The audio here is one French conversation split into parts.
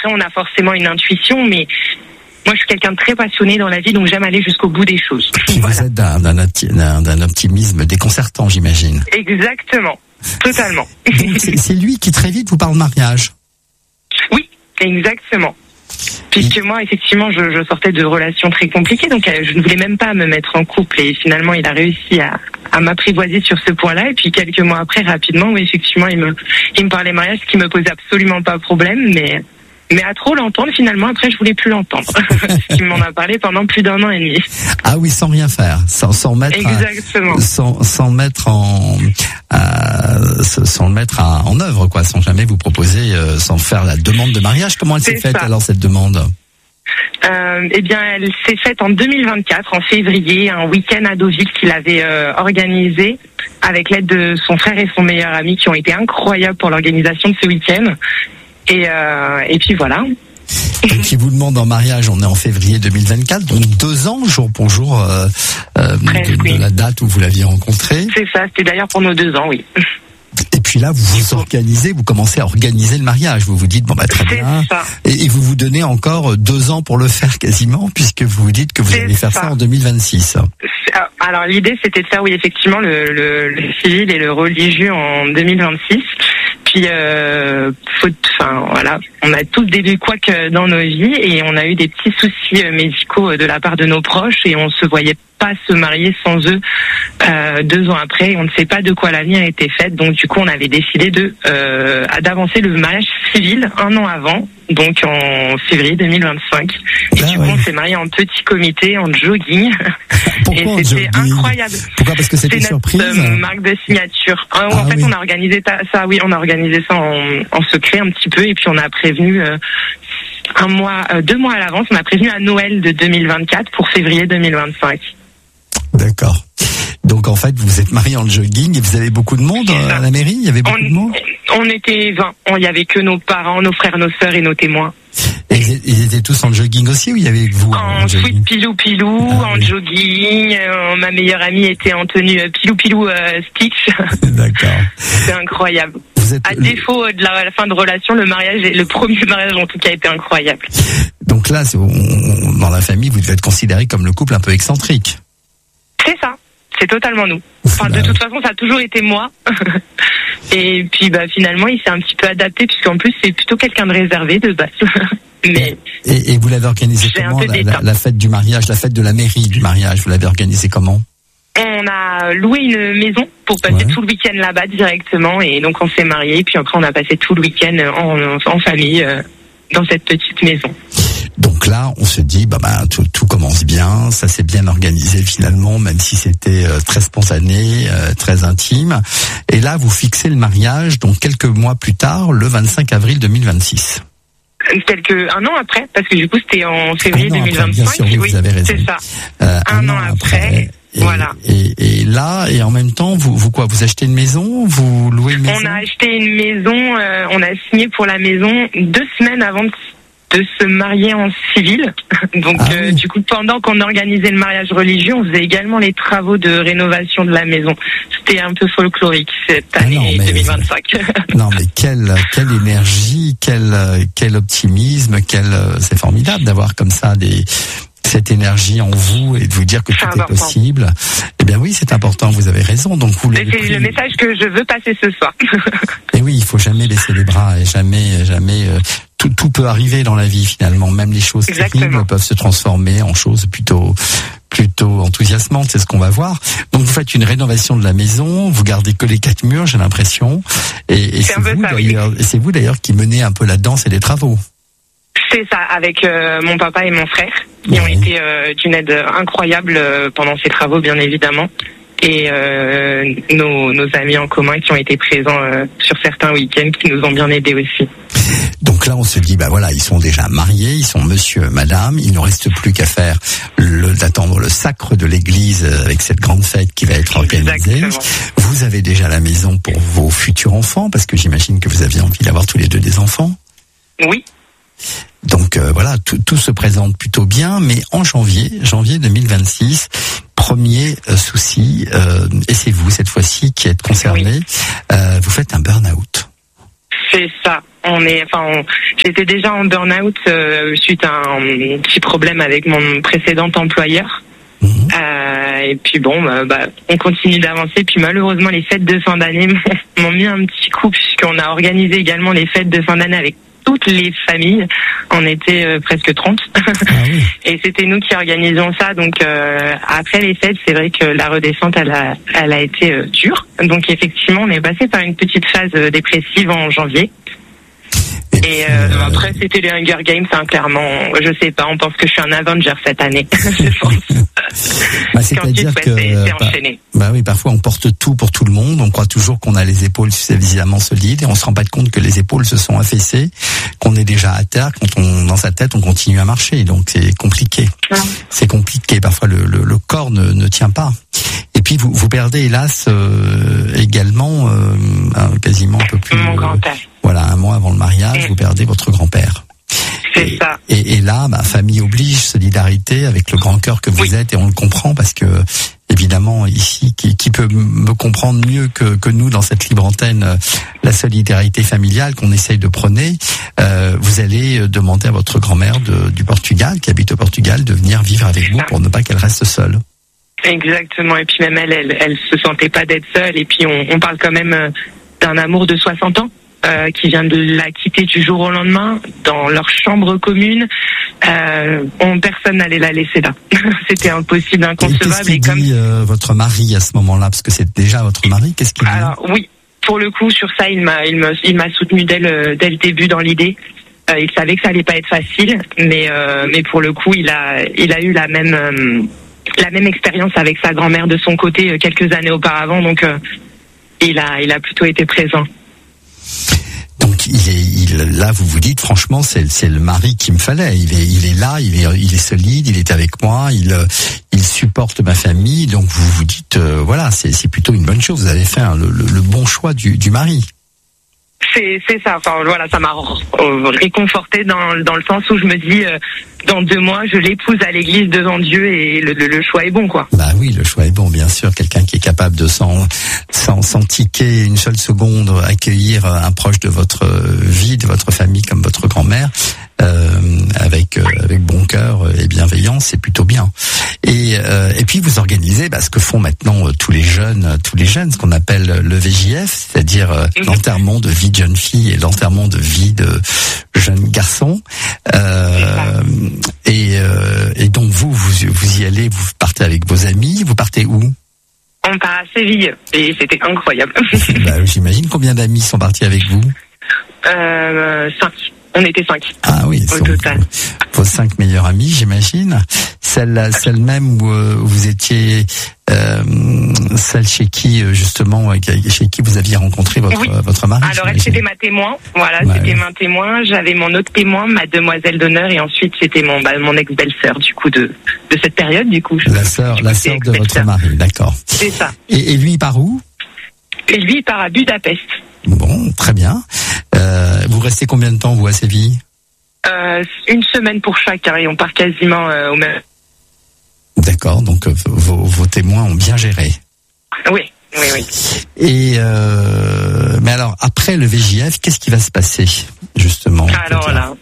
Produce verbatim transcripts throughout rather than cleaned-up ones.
après, on a forcément une intuition, mais moi, je suis quelqu'un de très passionné dans la vie, donc j'aime aller jusqu'au bout des choses. Puis voilà. Vous êtes d'un, d'un, d'un, d'un optimisme déconcertant, j'imagine. Exactement, totalement. Donc, c'est, c'est lui qui très vite vous parle mariage. Oui, exactement. Puisque moi, effectivement, je, je sortais de relations très compliquées, donc euh, je ne voulais même pas me mettre en couple. Et finalement, il a réussi à, à m'apprivoiser sur ce point-là. Et puis quelques mois après, rapidement, oui, effectivement, il me, il me parlait mariage, ce qui me posait absolument pas problème, mais mais à trop l'entendre, finalement, après, je voulais plus l'entendre. Parce qu'il m'en a parlé pendant plus d'un an et demi. Ah oui, sans rien faire, sans, sans mettre, exactement, à, sans, sans mettre en, à, sans le mettre à, en œuvre, quoi, sans jamais vous proposer, euh, sans faire la demande de mariage. Comment elle s'est faite alors cette demande? Euh, eh bien, elle s'est faite en deux mille vingt-quatre, en février, un week-end à Deauville qu'il avait euh, organisé avec l'aide de son frère et son meilleur ami qui ont été incroyables pour l'organisation de ce week-end. Et, euh, et puis voilà. Donc il vous demande en mariage, on est en février deux mille vingt-quatre, donc deux ans jour pour jour euh, euh, Presque, de, de oui. la date où vous l'aviez rencontré. C'est ça, c'était d'ailleurs pour nos deux ans, oui. Et puis là, vous vous organisez, vous commencez à organiser le mariage. Vous vous dites, bon bah très c'est bien. Ça. Et, et vous vous donnez encore deux ans pour le faire quasiment, puisque vous vous dites que vous c'est allez faire ça. ça en deux mille vingt-six. Alors l'idée, c'était de faire, oui, effectivement, le, le, le civil et le religieux en deux mille vingt-six. Puis, euh, faut, enfin, voilà, on a tous des couacs dans nos vies et on a eu des petits soucis médicaux de la part de nos proches et on se voyait pas se marier sans eux euh, deux ans après. On ne sait pas de quoi l'avenir était fait, donc du coup, on avait décidé de euh, d'avancer le mariage civil un an avant, donc en février deux mille vingt-cinq. Et ah, du coup, ouais. on s'est marié en petit comité, en jogging. Pourquoi et c'était jogging incroyable. Pourquoi? Parce que c'était c'est surprise. Notre euh, marque de signature. Ah, en ah, fait, oui. on a organisé ça. Oui, on a organisé ça en, en secret un petit peu, et puis on a prévenu euh, un mois, euh, deux mois à l'avance. On a prévenu à Noël de deux mille vingt-quatre pour février deux mille vingt-cinq. D'accord. Donc en fait, vous êtes mariés en jogging et vous avez beaucoup de monde à la mairie. Il y avait beaucoup on, de monde. On était vingt. Il n'y avait que nos parents, nos frères, nos sœurs et nos témoins. Et ils étaient tous en jogging aussi ou il y avait vous en, en sweat pilou pilou, ah, en oui. jogging. Euh, ma meilleure amie était en tenue pilou pilou euh, Stitch. D'accord. C'est incroyable. Vous êtes... À défaut de la, la fin de relation, le mariage, le premier mariage en tout cas, était incroyable. Donc là, c'est, on, dans la famille, vous devez être considéré comme le couple un peu excentrique. C'est ça. C'est totalement nous. Enfin, bah, de toute façon, ça a toujours été moi. Et puis, bah, finalement, il s'est un petit peu adapté, puisqu'en plus, c'est plutôt quelqu'un de réservé de base. Mais et, et vous l'avez organisé comment, la, la, la fête du mariage, la fête de la mairie du mariage, vous l'avez organisé comment? On a loué une maison pour passer ouais. tout le week-end là-bas directement. Et donc, on s'est mariés. Puis après, on a passé tout le week-end en, en, en famille euh, dans cette petite maison. Donc là, on se dit, bah, bah tout, tout commence bien, ça s'est bien organisé finalement, même si c'était euh, très spontané, euh, très intime. Et là, vous fixez le mariage, donc quelques mois plus tard, le vingt-cinq avril deux mille vingt-six. Quelques un an après, parce que du coup, c'était en février deux mille vingt-cinq. Bien sûr, oui, oui, vous avez raison. C'est ça. Euh, un, un an, an après. après. Et, voilà. Et, et là, et en même temps, vous, vous quoi? Vous achetez une maison? Vous louez une maison? On a acheté une maison. Euh, on a signé pour la maison deux semaines avant de de se marier en civil. Donc, ah, euh, oui. du coup, pendant qu'on organisait le mariage religieux, on faisait également les travaux de rénovation de la maison. C'était un peu folklorique cette année ah non, mais, deux mille vingt-cinq. Non, mais quelle, quelle énergie, quel, quel optimisme, quel, c'est formidable d'avoir comme ça des, cette énergie en vous et de vous dire que c'est tout important. Est possible. Eh bien oui, c'est important, vous avez raison. Donc vous c'est pris... le message que je veux passer ce soir. Et oui, il faut jamais baisser les bras et jamais, jamais, euh, tout, tout peut arriver dans la vie finalement. Même les choses terribles peuvent se transformer en choses plutôt, plutôt enthousiasmantes. C'est ce qu'on va voir. Donc vous faites une rénovation de la maison, vous gardez que les quatre murs, j'ai l'impression. Et, et c'est, c'est, vous, ça, d'ailleurs, oui. et c'est vous d'ailleurs qui menez un peu la danse et les travaux. C'est ça, avec euh, mon papa et mon frère, qui oui. ont été euh, d'une aide incroyable euh, pendant ces travaux, bien évidemment. Et euh, nos, nos amis en commun qui ont été présents euh, sur certains week-ends, qui nous ont bien aidés aussi. Donc là, on se dit, bah voilà, ils sont déjà mariés, ils sont monsieur, madame, il ne reste plus qu'à faire le, d'attendre le sacre de l'église avec cette grande fête qui va être organisée. Exactement. Vous avez déjà la maison pour vos futurs enfants, parce que j'imagine que vous aviez envie d'avoir tous les deux des enfants. Oui. Donc euh, voilà, tout, tout se présente plutôt bien, mais en janvier, janvier deux mille vingt-six, premier euh, souci, euh, et c'est vous cette fois-ci qui êtes concerné, oui. euh, vous faites un burn-out. C'est ça. On est, enfin, on, j'étais déjà en burn-out euh, suite à un petit problème avec mon précédent employeur. Mmh. Euh, et puis bon, bah, bah, on continue d'avancer. Puis malheureusement, les fêtes de fin d'année m'ont mis un petit coup puisqu'on a organisé également les fêtes de fin d'année avec toutes les familles. On était euh, presque trente. Ah oui. Et c'était nous qui organisions ça. Donc euh, après les fêtes, c'est vrai que la redescente, elle a, elle a été euh, dure. Donc effectivement, on est passé par une petite phase euh, dépressive en janvier. Et euh, euh, après, c'était les Hunger Games, hein, clairement. Je sais pas, on pense que je suis un Avenger cette année. Je pense. Bah, c'est-à-dire ouais, que c'est, c'est enchaîné. Bah, bah oui, parfois on porte tout pour tout le monde. On croit toujours qu'on a les épaules suffisamment solides et on se rend pas compte que les épaules se sont affaissées, qu'on est déjà à terre. Quand on, dans sa tête, on continue à marcher. Donc c'est compliqué. Ouais. C'est compliqué. Parfois le, le, le corps ne, ne tient pas. Et puis vous, vous perdez hélas euh, également euh, quasiment un peu plus. Mon grand-père. Euh, voilà, un mois avant le mariage, mmh. vous perdez votre grand-père. C'est et, ça. Et, et là, bah, famille oblige, solidarité avec le grand cœur que vous oui. êtes, et on le comprend parce que évidemment ici, qui, qui peut me comprendre mieux que, que nous dans cette libre antenne, euh, la solidarité familiale qu'on essaye de prôner. Euh, vous allez demander à votre grand-mère de, du Portugal, qui habite au Portugal, de venir vivre avec vous pour ne pas qu'elle reste seule. Exactement. Et puis même elle, elle, elle se sentait pas d'être seule. Et puis on, on parle quand même d'un amour de soixante ans. Euh, qui vient de la quitter du jour au lendemain dans leur chambre commune. Euh, on, personne n'allait la laisser là. C'était impossible, inconcevable. Et qu'est-ce qu'il et comme... dit euh, votre mari à ce moment-là, parce que c'est déjà votre mari. Qu'est-ce qu'il dit? Alors oui, pour le coup sur ça, il m'a, il me, il m'a soutenu dès le, dès le début dans l'idée. Euh, il savait que ça allait pas être facile, mais, euh, mais pour le coup, il a, il a eu la même, euh, la même expérience avec sa grand-mère de son côté euh, quelques années auparavant, donc euh, il a, il a plutôt été présent. Donc il est, il, là vous vous dites franchement c'est, c'est le mari qu'il me fallait. Il est, il est là, il est, il est solide, il est avec moi, il, il supporte ma famille. Donc vous vous dites euh, voilà c'est, c'est plutôt une bonne chose. Vous avez fait hein, le, le, le bon choix du, du mari. C'est, c'est ça. Enfin voilà, ça m'a réconforté dans, dans le sens où je me dis euh, dans deux mois je l'épouse à l'église devant Dieu et le, le, le choix est bon quoi. Bah oui, le choix est bon bien sûr. Quelqu'un qui est capable de sans sans sans tiquer une seule seconde accueillir un proche de votre vie, de votre famille comme votre grand-mère euh, avec euh, avec bon cœur et bienveillance, c'est plutôt bien. Et euh, et puis vous organisez bah, ce que font maintenant euh, tous les jeunes, tous les jeunes, ce qu'on appelle le V J F, c'est-à-dire euh, l'enterrement de vie de jeune fille et l'enterrement de vie de jeune garçon. Euh, et, euh, et donc vous, vous, vous y allez, vous partez avec vos amis, vous partez où? On part à Séville et c'était incroyable. Bah, j'imagine combien d'amis sont partis avec vous? Euh, cinq. On était cinq. Ah oui, au total. Vos cinq meilleurs amis, j'imagine. Celle, celle même où euh, vous étiez, euh, celle chez qui justement, chez qui vous aviez rencontré votre oui. votre mari. Alors elle c'était ma témoin. Voilà, ouais. C'était ma témoin. J'avais mon autre témoin, ma demoiselle d'honneur, et ensuite c'était mon bah, mon ex-belle-sœur du coup de de cette période du coup. La sœur, la sœur de votre mari, d'accord. C'est ça. Et, et lui il part où? Et lui il part à Budapest. Bon, très bien. Euh, vous restez combien de temps, vous, à Séville? euh, Une semaine pour chacun et on part quasiment euh, au même. D'accord, donc euh, vos, vos témoins ont bien géré. Oui, oui, oui. Et euh, mais alors, après le V J F, qu'est-ce qui va se passer, justement? Alors là,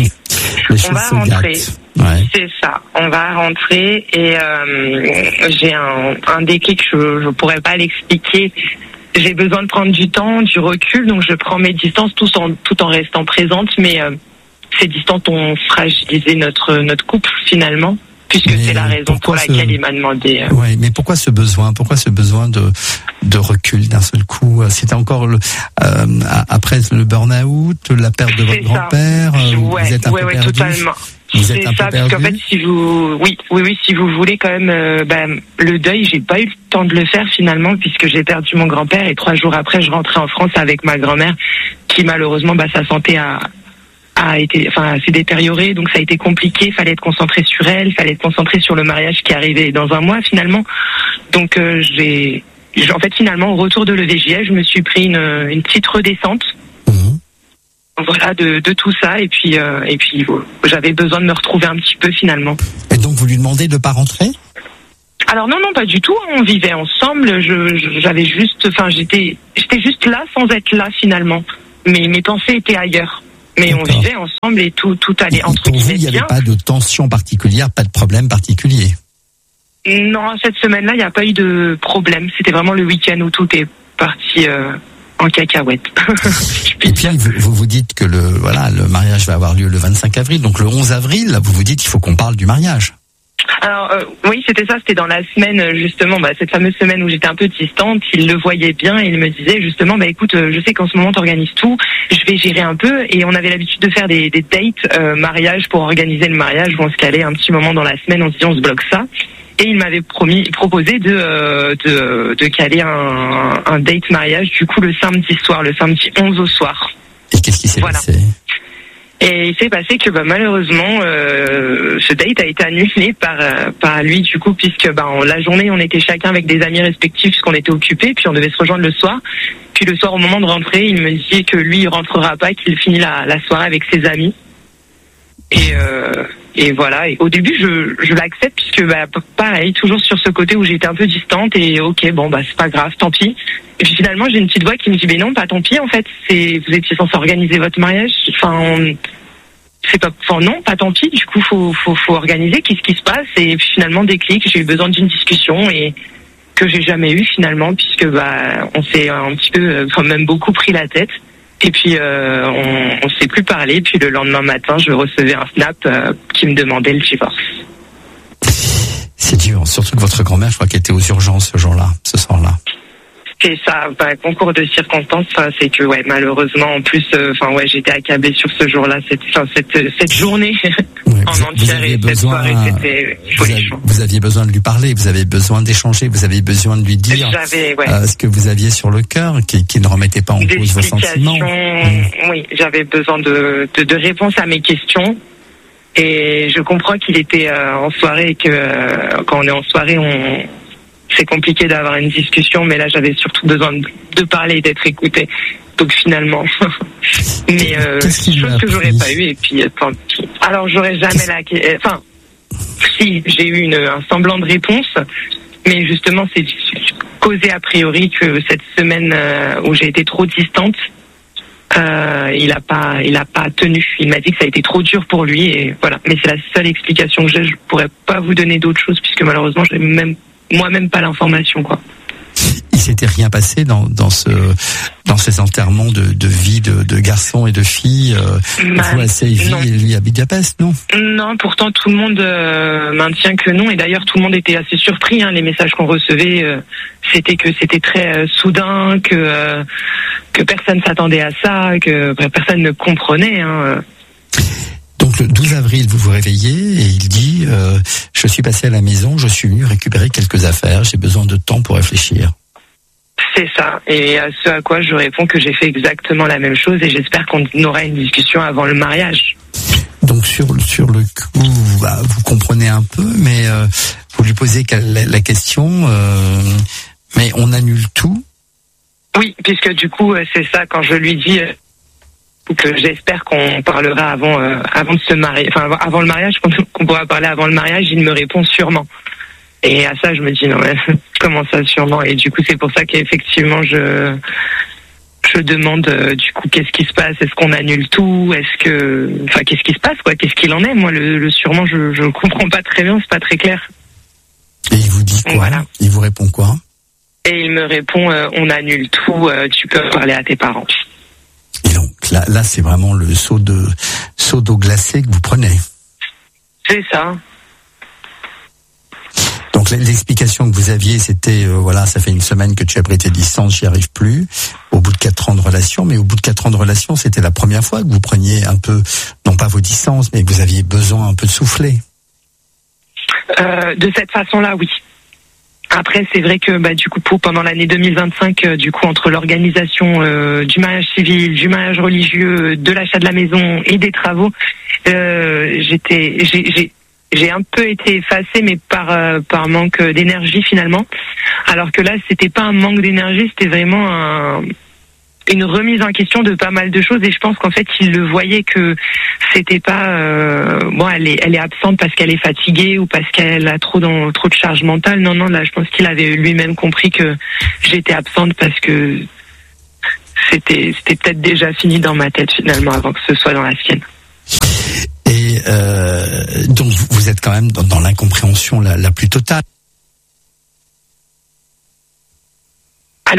on va rentrer. Ouais. C'est ça, on va rentrer et euh, j'ai un, un déclic, je ne pourrais pas l'expliquer. J'ai besoin de prendre du temps, du recul, donc je prends mes distances tout en, tout en restant présente, mais euh, ces distances ont fragilisé notre, notre couple finalement, puisque mais c'est la raison pour laquelle ce... il m'a demandé. Euh... Oui, mais pourquoi ce besoin Pourquoi ce besoin de, de recul d'un seul coup? C'était encore le, euh, après le burn-out, la perte de votre c'est grand-père, ouais, vous êtes un ouais, peu ouais, perdu. Totalement. Vous êtes c'est un ça, peu parce qu'en fait, si vous, oui, oui, oui, si vous voulez quand même, euh, ben, le deuil, j'ai pas eu le temps de le faire finalement, puisque j'ai perdu mon grand-père et trois jours après, je rentrais en France avec ma grand-mère, qui malheureusement, bah, sa santé a, a été, enfin, s'est détériorée, donc ça a été compliqué. Il fallait être concentré sur elle, il fallait être concentré sur le mariage qui arrivait dans un mois finalement. Donc euh, j'ai, en fait, finalement, au retour de l'E V J F, je me suis pris une, une petite redescente. Voilà, de, de tout ça, et puis euh, et puis euh, j'avais besoin de me retrouver un petit peu finalement. Et donc vous lui demandez de pas rentrer? Alors non non pas du tout, on vivait ensemble, je, je j'avais juste, enfin j'étais j'étais juste là sans être là finalement. mais mes pensées étaient ailleurs. Mais D'accord. on vivait ensemble et tout, tout allait entre guillemets bien. Pour vous, il n'y avait pas de tension particulière, pas de problème particulier? Non, cette semaine-là, il n'y a pas eu de problème. C'était vraiment le week-end où tout est parti euh, en cacahuète. Et puis, vous, vous vous dites que le, voilà, le mariage va avoir lieu le vingt-cinq avril. Donc le onze avril, là, vous vous dites qu'il faut qu'on parle du mariage. Alors euh, oui, c'était ça, c'était dans la semaine justement, bah, cette fameuse semaine où j'étais un peu distante. Il le voyait bien et il me disait justement, bah écoute, euh, je sais qu'en ce moment t'organises tout, je vais gérer un peu. Et on avait l'habitude de faire des, des dates euh, mariage pour organiser le mariage où on se calait un petit moment dans la semaine, on se dit on se bloque ça. Et il m'avait promis, proposé de euh, de, de caler un, un date mariage du coup le samedi soir, le samedi onze au soir. Et qu'est-ce qui s'est voilà. passé? Et il s'est passé que bah, malheureusement euh, ce date a été annulé par euh, par lui du coup puisque bah en, la journée on était chacun avec des amis respectifs puisqu'on était occupés puis on devait se rejoindre le soir. Puis le soir au moment de rentrer il me dit que lui il rentrera pas, qu'il finit la, la soirée avec ses amis. Et euh, et voilà. Et au début je je l'accepte puisque bah pareil toujours sur ce côté où j'étais un peu distante et ok bon bah c'est pas grave tant pis. Et puis finalement j'ai une petite voix qui me dit mais non pas tant pis en fait c'est vous étiez censé organiser votre mariage enfin on, c'est pas enfin non pas tant pis du coup faut faut faut organiser qu'est-ce qui se passe et puis finalement déclic j'ai eu besoin d'une discussion et que j'ai jamais eu finalement puisque bah on s'est un petit peu enfin même beaucoup pris la tête et puis euh, on on s'est plus parlé puis le lendemain matin je recevais un snap euh, qui me demandait le divorce. C'est dur surtout que votre grand-mère je crois qu'elle était aux urgences ce jour-là ce soir-là. C'est ça, bah, concours de circonstances, c'est que ouais, malheureusement, en plus, enfin euh, ouais, j'étais accablée sur ce jour-là, cette, cette, cette journée ouais, en entière et cette soirée, c'était folichon. Vous, vous aviez besoin de lui parler, vous avez besoin d'échanger, vous avez besoin de lui dire ouais. euh, ce que vous aviez sur le cœur, qui, qui ne remettait pas en Des cause vos sentiments. Mmh. Oui, j'avais besoin de, de, de réponses à mes questions. Et je comprends qu'il était euh, en soirée et que euh, quand on est en soirée, on c'est compliqué d'avoir une discussion, mais là j'avais surtout besoin de, de parler et d'être écoutée. Donc finalement, mais euh, chose que j'aurais pas eu et puis tant pis. Alors j'aurais jamais la, enfin si j'ai eu une, un semblant de réponse, mais justement c'est causé a priori que cette semaine euh, où j'ai été trop distante, euh, il a pas, il a pas tenu. Il m'a dit que ça a été trop dur pour lui et voilà. Mais c'est la seule explication que j'ai. Je pourrais pas vous donner d'autres choses puisque malheureusement j'ai même moi-même pas l'information quoi. Il s'était rien passé dans dans ce dans ces enterrements de de vie de de garçons et de filles euh, bah, vous à Séville et lui à Budapest, non? Non, pourtant tout le monde euh, maintient que non et d'ailleurs tout le monde était assez surpris hein, les messages qu'on recevait euh, c'était que c'était très euh, soudain que euh, que personne s'attendait à ça, que personne ne comprenait hein. Donc le douze avril, vous vous réveillez et il dit euh, « Je suis passé à la maison, je suis venu récupérer quelques affaires, j'ai besoin de temps pour réfléchir. » C'est ça. Et à ce à quoi je réponds que j'ai fait exactement la même chose et j'espère qu'on aura une discussion avant le mariage. Donc sur, sur le coup, bah, vous comprenez un peu, mais euh, vous lui posez la, la question, euh, mais on annule tout? Oui, puisque du coup, c'est ça, quand je lui dis... Euh, que j'espère qu'on parlera avant euh, avant de se marier, enfin avant le mariage, qu'on, qu'on pourra parler avant le mariage, il me répond sûrement. Et à ça, je me dis non mais comment ça sûrement? Et du coup, c'est pour ça qu'effectivement, je je demande euh, du coup qu'est-ce qui se passe? Est-ce qu'on annule tout? Est-ce que, enfin qu'est-ce qui se passe quoi? Qu'est-ce qu'il en est? Moi, le, le sûrement, je je comprends pas très bien, c'est pas très clair. Et il vous dit quoi? Voilà. Il vous répond quoi? Et il me répond euh, on annule tout, euh, tu peux parler à tes parents. Et donc là, là, c'est vraiment le seau de seau d'eau glacée que vous prenez. C'est ça. Donc l'explication que vous aviez, c'était euh, voilà, ça fait une semaine que tu as pris tes distances, j'y arrive plus. Au bout de quatre ans de relation, mais au bout de quatre ans de relation, c'était la première fois que vous preniez un peu, non pas vos distances, mais que vous aviez besoin un peu de souffler. Euh, de cette façon-là, oui. Après, c'est vrai que bah, du coup, pour, pendant l'année deux mille vingt-cinq, euh, du coup, entre l'organisation euh, du mariage civil, du mariage religieux, de l'achat de la maison et des travaux, euh, j'étais, j'ai, j'ai, j'ai un peu été effacée, mais par euh, par manque d'énergie finalement. Alors que là, c'était pas un manque d'énergie, c'était vraiment un, une remise en question de pas mal de choses. Et je pense qu'en fait, il le voyait que c'était pas euh, bon, elle est elle est absente parce qu'elle est fatiguée ou parce qu'elle a trop dans trop de charge mentale. Non non, là je pense qu'il avait lui-même compris que j'étais absente parce que c'était, c'était peut-être déjà fini dans ma tête finalement avant que ce soit dans la sienne. Et euh, donc vous êtes quand même dans, dans l'incompréhension la, la plus totale. Allô ?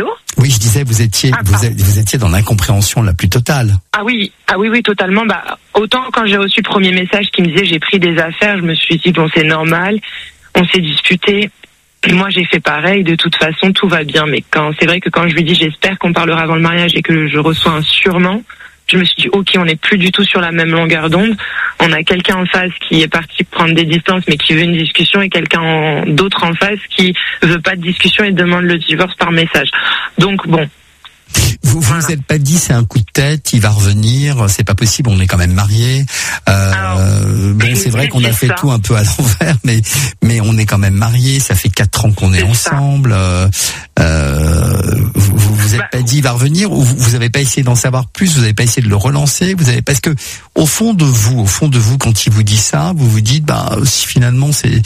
Oui, je disais, vous étiez, ah, vous, êtes, vous étiez dans l'incompréhension la plus totale. Ah oui, ah oui, oui, totalement. Bah, autant quand j'ai reçu le premier message qui me disait j'ai pris des affaires, je me suis dit bon, c'est normal, on s'est disputé. Moi, j'ai fait pareil. De toute façon, tout va bien. Mais quand c'est vrai que quand je lui dis j'espère qu'on parlera avant le mariage et que je reçois un sûrement, je me suis dit ok, on n'est plus du tout sur la même longueur d'onde. On a quelqu'un en face qui est parti prendre des distances mais qui veut une discussion et quelqu'un en, d'autre en face qui veut pas de discussion et demande le divorce par message. Donc bon. Vous vous voilà. vous êtes pas dit c'est un coup de tête, il va revenir, c'est pas possible, on est quand même mariés. Euh, Alors, bon, c'est vrai qu'on a fait ça. Tout un peu à l'envers, mais mais on est quand même mariés. Ça fait quatre ans qu'on est, est ensemble. Euh, euh, vous vous, vous êtes bah, pas dit il va revenir ou vous, vous avez pas essayé d'en savoir plus, vous avez pas essayé de le relancer, vous avez parce que au fond de vous, au fond de vous, quand il vous dit ça, vous vous dites bah si finalement c'est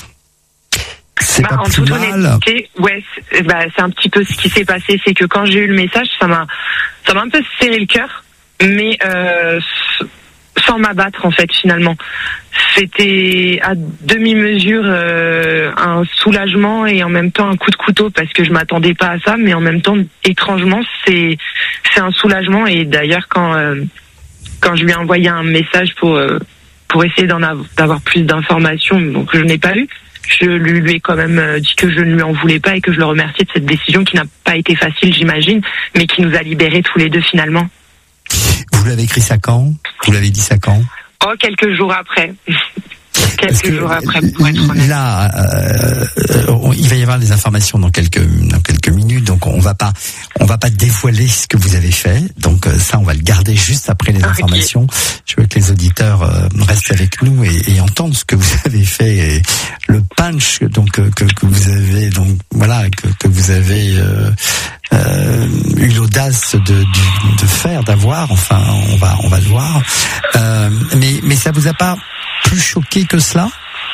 C'est bah, pas en plus toute mal. honnêteté, ouais, c'est, bah, c'est un petit peu ce qui s'est passé, c'est que quand j'ai eu le message, ça m'a, ça m'a un peu serré le cœur, mais euh, sans m'abattre en fait finalement. C'était à demi-mesure euh, un soulagement et en même temps un coup de couteau parce que je m'attendais pas à ça, mais en même temps étrangement c'est c'est un soulagement et d'ailleurs quand euh, quand je lui ai envoyé un message pour euh, pour essayer d'en avoir, d'avoir plus d'informations, donc je n'ai pas eu. Je lui, lui ai quand même dit que je ne lui en voulais pas et que je le remerciais de cette décision qui n'a pas été facile, j'imagine, mais qui nous a libérés tous les deux finalement. Vous l'avez écrit ça quand ? Vous l'avez dit ça quand ? Oh, quelques jours après. quelques jours après, pour être honnête. Là, euh, il va y avoir des informations dans quelques dans quelques minutes, donc on va pas on va pas dévoiler ce que vous avez fait. Donc ça, on va le garder juste après les informations. Okay. Je veux que les auditeurs euh, restent avec nous et, et entendent ce que vous avez fait et le punch donc que, que vous avez donc voilà que, que vous avez euh, euh, eu l'audace de, de de faire, d'avoir. Enfin, on va on va le voir. Euh, mais mais ça vous a pas plus choqué que cela ?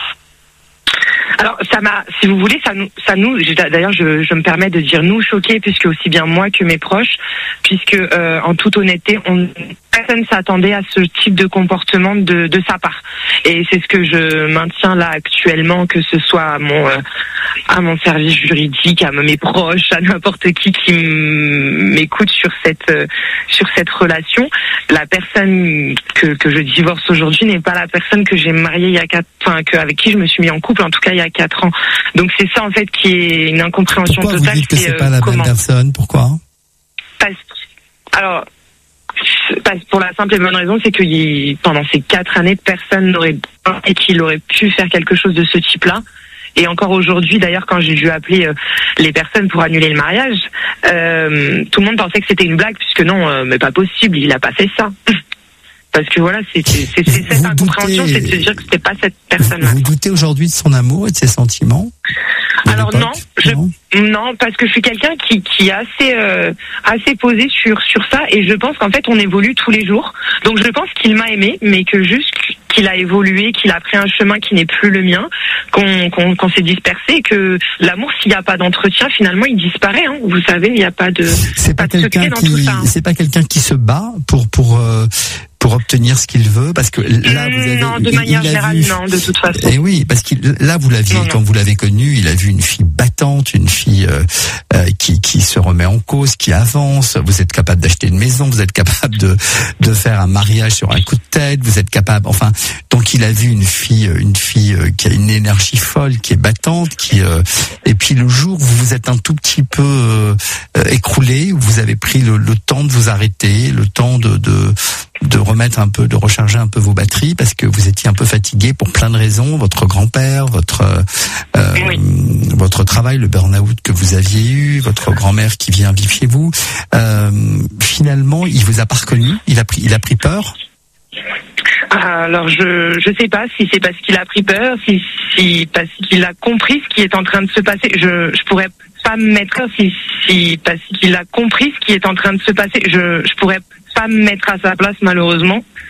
Alors ça m'a, si vous voulez, ça nous, ça nous. D'ailleurs, je, je me permets de dire nous choqués, puisque aussi bien moi que mes proches, puisque euh, en toute honnêteté, on, personne s'attendait à ce type de comportement de, de sa part. Et c'est ce que je maintiens là actuellement, que ce soit à mon, euh, à mon service juridique, à mes proches, à n'importe qui qui m'écoute sur cette, euh, sur cette relation. La personne que que je divorce aujourd'hui n'est pas la personne que j'ai mariée il y a quatre, enfin que avec qui je me suis mis en couple, en tout cas il y a quatre ans. Donc c'est ça en fait qui est une incompréhension Pourquoi totale. Vous dites que c'est, c'est pas euh, la bonne personne. Pourquoi ? Parce, alors, parce, pour la simple et bonne raison, c'est que il, pendant ces quatre années, personne n'aurait et qu'il aurait pu faire quelque chose de ce type-là. Et encore aujourd'hui, d'ailleurs, quand j'ai dû appeler euh, les personnes pour annuler le mariage, euh, tout le monde pensait que c'était une blague, puisque non, euh, mais pas possible, il a pas fait ça. Parce que voilà, c'est, c'est, c'est, c'est cette incompréhension, c'est de se dire que c'était pas cette personne-là. Vous, vous doutez aujourd'hui de son amour et de ses sentiments ? Alors non, je, non, non, parce que je suis quelqu'un qui, qui est assez, euh, assez posé sur, sur ça, et je pense qu'en fait on évolue tous les jours. Donc je pense qu'il m'a aimé, mais que juste qu'il a évolué, qu'il a pris un chemin qui n'est plus le mien, qu'on, qu'on, qu'on s'est dispersé, et que l'amour, s'il n'y a pas d'entretien, finalement il disparaît. Hein. Vous savez, il n'y a pas de, c'est pas, pas de secret dans qui, tout ça. Hein. C'est pas quelqu'un qui se bat pour pour. Euh... pour obtenir ce qu'il veut, parce que là vous avez non, de il, manière il générale vu, non, de toute façon. Et oui, parce que là vous l'aviez non, quand non. vous l'avez connu, il a vu une fille battante, une fille euh, euh, qui qui se remet en cause, qui avance. Vous êtes capable d'acheter une maison, vous êtes capable de de faire un mariage sur un coup de tête, vous êtes capable. Enfin, donc il a vu une fille, une fille euh, qui a une énergie folle, qui est battante, qui euh, et puis le jour où vous vous êtes un tout petit peu euh, écroulé, où vous avez pris le, le temps de vous arrêter, le temps de de de remettre un peu, de recharger un peu vos batteries parce que vous étiez un peu fatigué pour plein de raisons, votre grand-père, votre euh, oui. votre travail, le burn-out que vous aviez eu, votre grand-mère qui vient vivre chez vous. Euh, finalement, il vous a pas reconnu, il a pris, il a pris peur. Alors je je sais pas si c'est parce qu'il a pris peur, si si parce qu'il a compris ce qui est en train de se passer. Je je pourrais pas me mettre si si parce qu'il a compris ce qui est en train de se passer. Je je pourrais pas me mettre à sa place malheureusement.